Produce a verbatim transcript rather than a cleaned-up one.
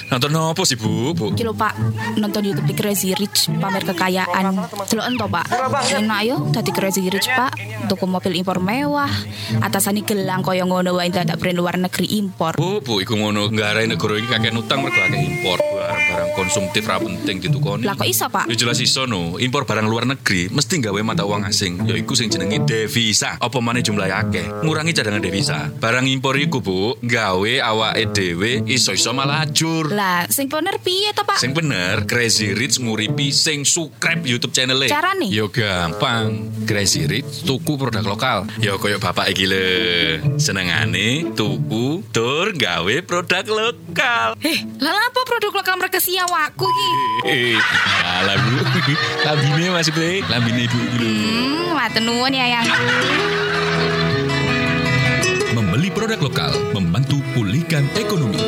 Nonton apa sih, Bu? Bu. Iki lho Pak, nonton YouTube di Crazy Rich pamer kekayaan. Deloken to Pak. Enak yo dadi Crazy Rich Pak. Tuku mobil impor mewah. Atasane gelang kaya ngono wae dadak brand luar negeri impor. Bu, Bu, iku ngono nggarai negara iki kakek utang mergo akeh impor barang-barang konsumtif ra penting ditukoni. Lah kok iso Pak? Ya jelas iso no, impor barang luar negeri mesti gawe mata uang asing. Ya iku sing jenenge devisa. Apa maneh jumlahe akeh, ngurangi cadangan devisa. Barang impor iku, Bu, gawe awake dhewe iso-iso malah ajur. Lah, sing bener piye to Pak? Sing bener, Crazy Rich nguripi sing subscribe YouTube channel-e. Carane? Yo gampang. Crazy Rich tuku produk lokal. Yo koyo bapak iki lho. Senengane tuku tur gawe produk lokal. Eh, lah apa produk lokal mereka si awakku iki? Eh, alah Bu. Lambine maksudnya, lambine Ibu iki lho. Hmm, matur nuwun ya yang. Membeli produk lokal membantu pulihkan ekonomi.